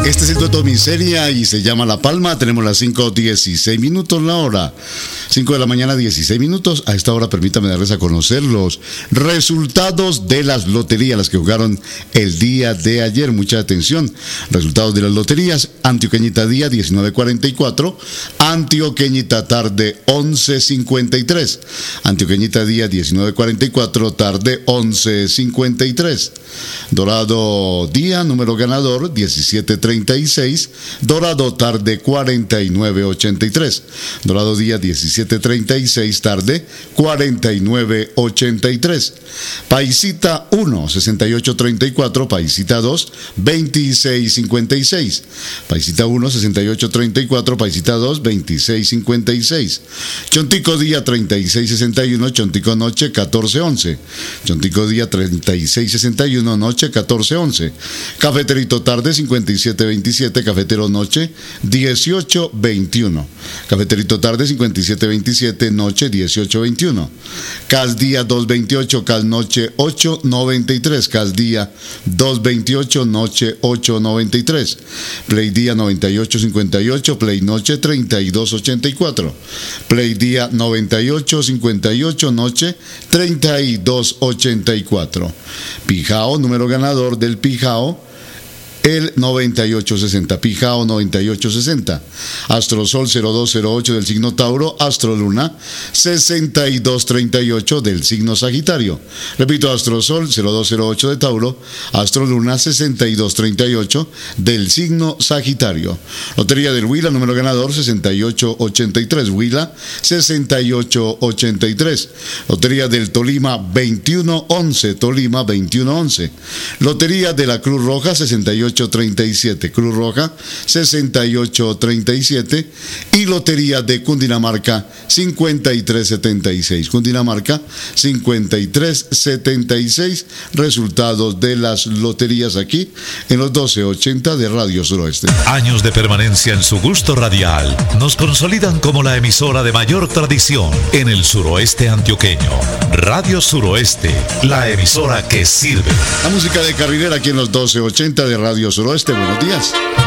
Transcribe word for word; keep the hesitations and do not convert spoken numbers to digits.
Este es el Dueto Miseria y se llama La Palma. Tenemos las cinco dieciséis minutos la hora. cinco de la mañana, dieciséis minutos. A esta hora permítame darles a conocer los resultados de las loterías, las que jugaron el día de ayer. Mucha atención. Resultados de las loterías. Antioqueñita día diecinueve cuarenta y cuatro. Antioqueñita tarde once cincuenta y tres. Antioqueñita día diecinueve cuarenta y cuatro, tarde once cincuenta y tres. Dorado día, número ganador diecisiete treinta y seis. Dorado tarde cuarenta y nueve ochenta y tres. Dorado día diecisiete treinta y seis, tarde cuarenta y nueve ochenta y tres. Paisita uno, sesenta y ocho treinta y cuatro. Paisita dos, veintiséis cincuenta y seis. Paisita uno, sesenta y ocho treinta y cuatro. Paisita dos, veintiséis cincuenta y seis. Chontico día treinta y seis sesenta y uno. Chontico noche catorce once. Chontico día treinta y seis sesenta y uno. Noche catorce once. Cafeterito tarde cincuenta y siete veintisiete. Cafetero noche dieciocho veintiuno. Cafeterito tarde cincuenta y siete veintisiete. Noche dieciocho veintiuno. Cas día dos veintiocho. Cas noche ocho noventa y tres. Cas día dos veintiocho. Noche ocho noventa y tres. Play día noventa y ocho cincuenta y ocho. Play noche treinta y dos ochenta y cuatro. Play día noventa y ocho cincuenta y ocho. Noche treinta y dos ochenta y cuatro. Pijao, número ganador del Pijao, el noventa y ocho sesenta. Pijao noventa y ocho sesenta. Astrosol cero dos cero ocho del signo Tauro. Astroluna sesenta y dos treinta y ocho del signo Sagitario. Repito, Astrosol cero dos cero ocho de Tauro. Astroluna sesenta y dos treinta y ocho del signo Sagitario. Lotería del Huila, número ganador sesenta y ocho ochenta y tres. Huila sesenta y ocho ochenta y tres. Lotería del Tolima veintiuno once. Tolima veintiuno once. Lotería de la Cruz Roja sesenta y ocho treinta y siete. Cruz Roja sesenta y ocho treinta y siete. Y Lotería de Cundinamarca cincuenta y tres setenta y seis. Cundinamarca cincuenta y tres setenta y seis. Resultados de las loterías aquí en los doce ochenta de Radio Suroeste. Años de permanencia en su gusto radial nos consolidan como la emisora de mayor tradición en el suroeste antioqueño. Radio Suroeste, la emisora que sirve. La música de carrilera aquí en los doce ochenta de Radio Suroeste. Buenos días.